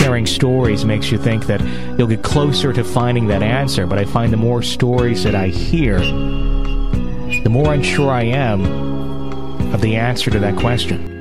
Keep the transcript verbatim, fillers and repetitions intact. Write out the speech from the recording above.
sharing stories makes you think that you'll get closer to finding that answer, but I find the more stories that I hear, the more unsure I am of the answer to that question.